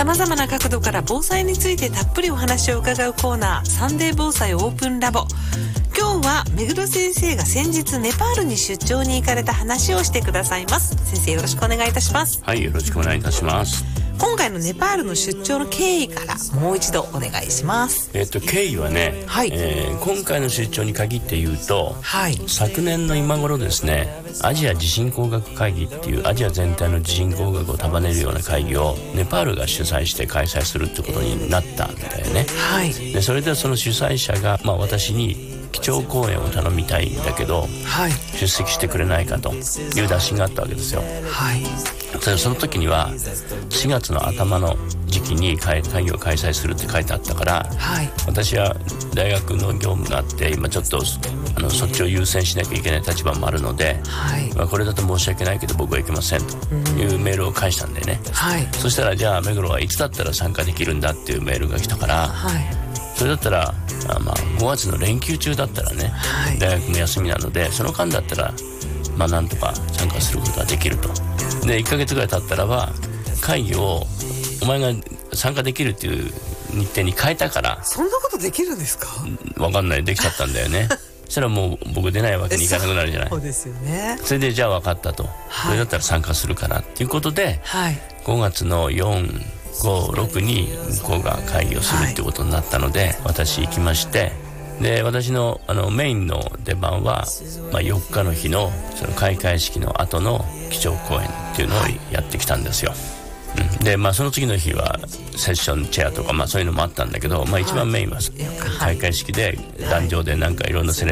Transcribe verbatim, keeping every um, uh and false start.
さまざまな角度から防災についてたっぷりお話を伺うコーナー、サンデー防災オープンラボ。今日は目黒先生が先日ネパールに出張に行かれた話をしてくださいます。先生、よろしくお願いいたします。 はい、よろしくお願いいたします。 今回のネパールの出張の経緯からもう一度お願いします。 えっと経緯はね、はい、えー、今回の出張に限って言うと、はい、昨年の今頃ですね、アジア地震工学会議っていうアジア全体の地震工学を束ねるような会議をネパールが主催して開催するってことになったんだよね。はい、でそれでその主催者が、まあ、私に基調講演を頼みたいんだけど、はい、出席してくれないかという打診があったわけですよ。はい、その時にはしがつの頭の時期に会議を開催するって書いてあったから、はい、私は大学の業務があって今ちょっとあのそっちを優先しなきゃいけない立場もあるので、はい、まあ、これだと申し訳ないけど僕は行けませんというメールを返したんだよね。はい、そしたらじゃあ目黒はいつだったら参加できるんだっていうメールが来たから、はい、それだったらあ、まあ、ごがつの連休中だったらね、はい、大学も休みなのでその間だったらまあなんとか参加することができると。でいっかげつぐらい経ったらば会議をお前が参加できるっていう日程に変えたから。 そんなことできるんですか？ わかんない、できちゃったんだよね。そしたらもう僕出ないわけにいかなくなるじゃない。 そうですよね。 それでじゃあ分かったと、はい、それだったら参加するからっていうことで、はい、ごがつのよん、ご、ろくに向こうが会議をするってことになったので、はい、私行きまして、で私の、あのメインの出番は、まあ、よっかの日のその開会式の後の基調講演っていうのをやってきたんですよ。うん、でまあその次の日はセッションチェアとか、まあ、そういうのもあったんだけど、まあ、一番メインは開会式で壇上でなんかいろんなセレ